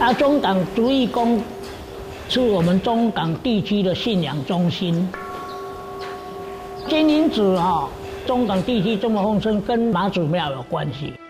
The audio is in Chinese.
中港竹义宫是我们中港地区的信仰中心。金银子中港地区这么丰盛，跟妈祖庙有关系。